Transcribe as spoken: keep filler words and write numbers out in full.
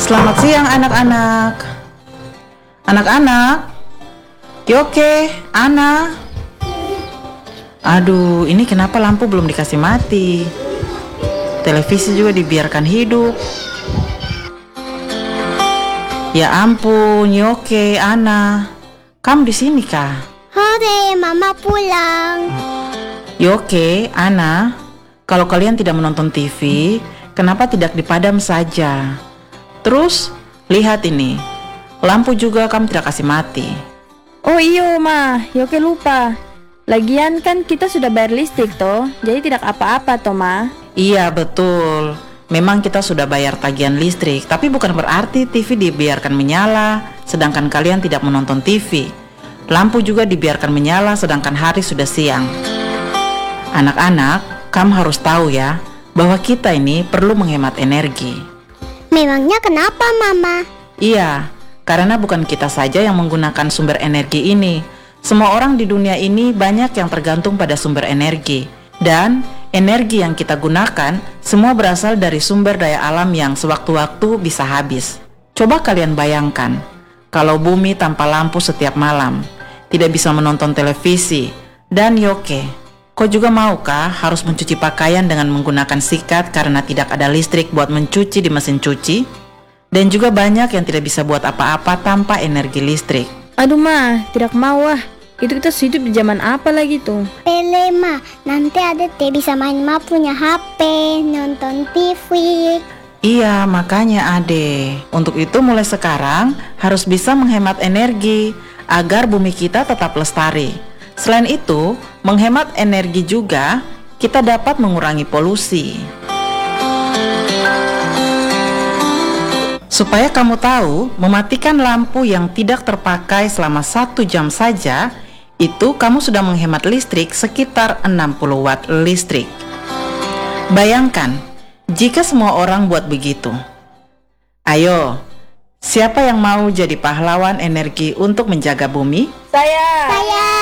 Selamat siang anak-anak. Anak-anak, Yoke, Ana. Aduh, ini kenapa lampu belum dikasih mati? Televisi juga dibiarkan hidup. Ya ampun, Yoke, Ana. Kamu di sini kah? Hore, Mama pulang. Yoke, Ana. Kalau kalian tidak menonton T V, kenapa tidak dipadam saja? Terus, lihat ini. Lampu juga kamu tidak kasih mati. Oh iyo ma, Yoke lupa. Lagian kan kita sudah bayar listrik toh, jadi tidak apa-apa toh ma. Iya betul. Memang kita sudah bayar tagihan listrik, tapi bukan berarti T V dibiarkan menyala, sedangkan kalian tidak menonton T V. Lampu juga dibiarkan menyala, sedangkan hari sudah siang. Anak-anak, kamu harus tahu ya, bahwa kita ini perlu menghemat energi. Memangnya kenapa, Mama? Iya, karena bukan kita saja yang menggunakan sumber energi ini. Semua orang di dunia ini banyak yang tergantung pada sumber energi. Dan energi yang kita gunakan semua berasal dari sumber daya alam yang sewaktu-waktu bisa habis. Coba kalian bayangkan, kalau bumi tanpa lampu setiap malam, tidak bisa menonton televisi. Dan Yoke, kau juga maukah harus mencuci pakaian dengan menggunakan sikat karena tidak ada listrik buat mencuci di mesin cuci? Dan juga banyak yang tidak bisa buat apa-apa tanpa energi listrik. Aduh ma, tidak mau ah. Itu kita hidup di zaman apa lagi tuh? Pele, Ma. Nanti Adek bisa main Ma punya H P, nonton T V. Iya, makanya Ade. Untuk itu mulai sekarang harus bisa menghemat energi agar bumi kita tetap lestari. Selain itu, menghemat energi juga kita dapat mengurangi polusi. Supaya kamu tahu, mematikan lampu yang tidak terpakai selama satu jam saja, itu kamu sudah menghemat listrik sekitar enam puluh watt listrik. Bayangkan, jika semua orang buat begitu. Ayo, siapa yang mau jadi pahlawan energi untuk menjaga bumi? Saya. Saya.